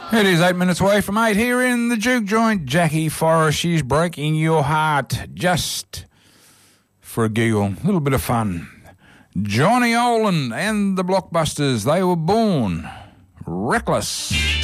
It is 8 minutes away from 8 here in the Juke Joint. Jackie Forrest, she's breaking your heart just for a giggle, a little bit of fun. Johnny Oland and the Blockbusters, they were born reckless.